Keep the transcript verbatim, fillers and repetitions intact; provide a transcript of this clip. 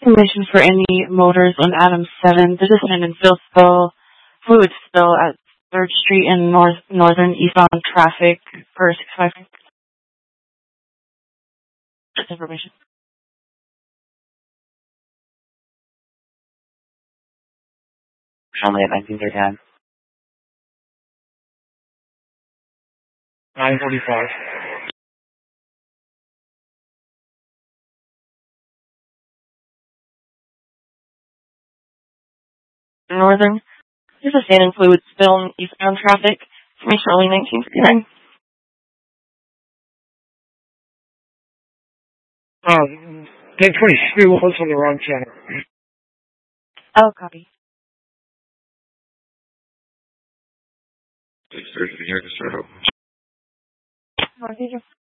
Information for any motors on Adams seven. There's a sand and fill spill, fluid spill at third Street and north northern eastbound traffic for six five. Just information. Only at nineteen thirty-nine. nine forty-five. Northern. There's a sand and fluid spill in eastbound traffic. Information only nineteen thirty-nine. Um, ten twenty-two was on the wrong channel. Oh, copy. Please, there's the unit, sir. North Asia.